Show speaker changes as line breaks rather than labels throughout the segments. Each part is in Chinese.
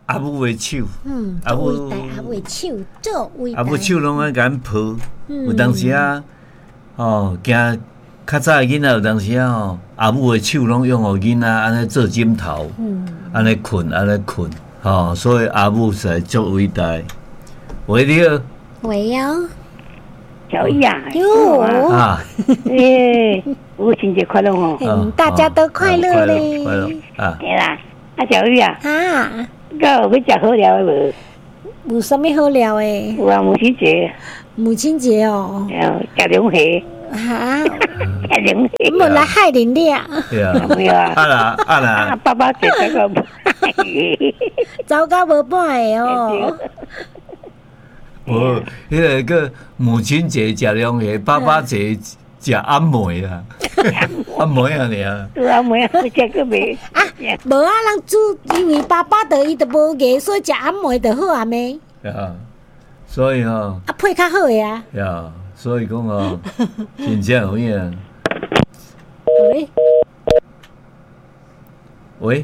阿母的手，
阿母阿母的手做伟大，
阿母手拢爱甲咱抱。有当时啊，惊较早的囡仔有当时啊，阿母的手拢用互囡仔安尼做枕头，安尼困，所以阿母实在足伟大。喂，你好。
喂哟。
小玉啊，
哟
啊，
母亲节快乐哦！
大家都快乐嘞！
快乐啊！
对啦，小玉啊，有要食好料的无？
有啥物好料诶？
有啊，母亲节。
母亲节哦。
食龙虾。
哈？
食龙虾。
我来害人俩。
对啊。
没有啊。
啊啦。
爸爸节这个。
糟糕无半个哦。
无，迄个母亲节食龙虾，爸爸节食暗梅啦，暗梅啊你啊。
对暗梅啊，食个袂
啊，无啊，人煮因为爸爸伊都无艺，所以食暗梅就好啊咩？
啊，所以
配较好诶啊。
呀，所以讲真正有影。喂，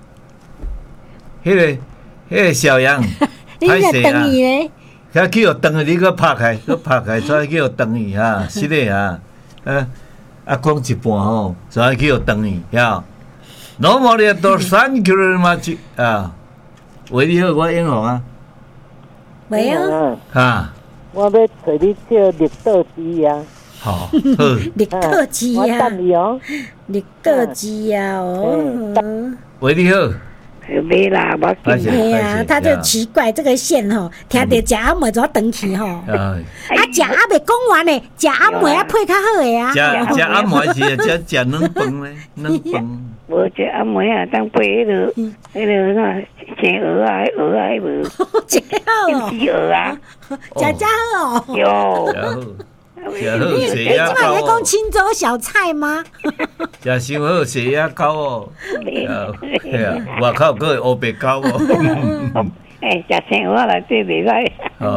迄个小杨，
你若等伊咧？
遐去互断去，你搁拍开，再去互断去哈，是嘞啊，讲一半吼，再去互断去，呀。No more than 3 km 啊！喂，你好，我英雄啊。
喂啊。
哈。
我要找你借绿豆鸡啊。
好。
绿豆鸡啊。
我等你哦。
绿豆鸡啊哦。
喂，你好。
没啦，我
对呀，他就奇怪这个线吼，听到食阿妹就要长去吼。食阿未讲完呢，食阿妹啊配较好诶啊。
食阿妹是食软饭咧，软饭。
无食阿妹啊，当配迄个青鹅啊，鹅啊，无。
食好。
鸡鹅啊，
食好哦。
有。
食好
血压高哦。你在讲青州小菜吗？
食伤好血压高哦。外口佫会乌白高哦。
食青鹅啦，这袂歹。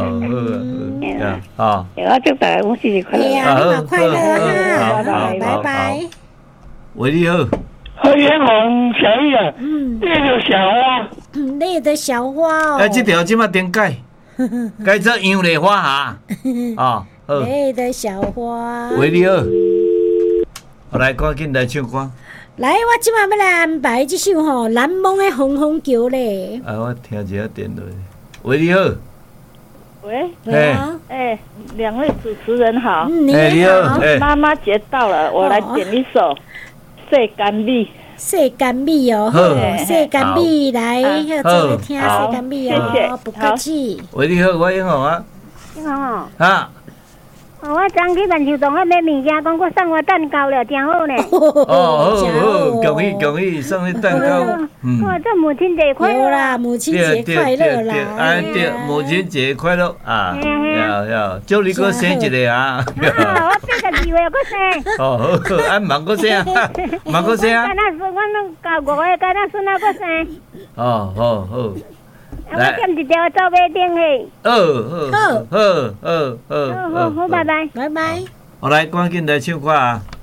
好。
我祝大家母亲节快乐。
好，快乐哈！拜拜。
喂，你好。
何元宏小玉啊，那个小花，
那个小花哦。
这条即马点改，改做杨丽花哈。好。
那个小花。
喂，你好。来，赶紧来唱歌。
来，我即马要来安排这首吼《难忘的红红桥》咧。
我听一下电话。喂，你好。
喂。两位主持人好。
你好。
妈妈节到了，我来点一首《细干米》。
细干米哦，细干米来，做听细干米哦，不客气。
喂，你好，我英雄啊。
英雄哦。
啊。
我昨去万寿堂买物件，讲我送我蛋糕了，真好呢。
好，恭喜，送你蛋糕。
哇，这母亲节快乐
啦！母亲节快乐啦！
对，母亲节快乐啊！要，祝你个生一个啊！
我82岁个生。
好，忙个生，忙个生。
干那是我拢教5个，干那孙仔个生。
好。
我点一条走马灯去。
好，
好，拜拜。
拜拜。
我来，赶紧来唱歌啊！